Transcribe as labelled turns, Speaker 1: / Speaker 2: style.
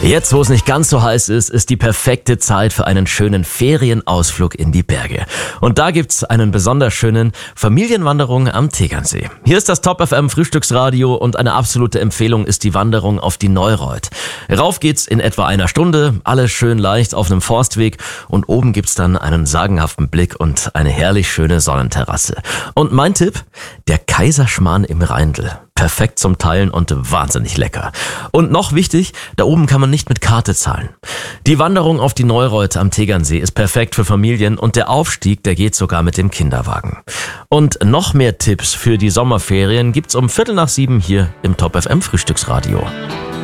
Speaker 1: Jetzt, wo es nicht ganz so heiß ist, ist die perfekte Zeit für einen schönen Ferienausflug in die Berge. Und da gibt's einen besonders schönen Familienwanderung am Tegernsee. Hier ist das Top FM Frühstücksradio und eine absolute Empfehlung ist die Wanderung auf die Neureuth. Rauf geht's in etwa einer Stunde, alles schön leicht auf einem Forstweg und oben gibt's dann einen sagenhaften Blick und eine herrlich schöne Sonnenterrasse. Und mein Tipp, der Kaiserschmarrn im Rheindl. Perfekt zum Teilen und wahnsinnig lecker. Und noch wichtig, da oben kann man nicht mit Karte zahlen. Die Wanderung auf die Neureuth am Tegernsee ist perfekt für Familien und der Aufstieg, der geht sogar mit dem Kinderwagen. Und noch mehr Tipps für die Sommerferien gibt's um 6:15 hier im Top FM Frühstücksradio.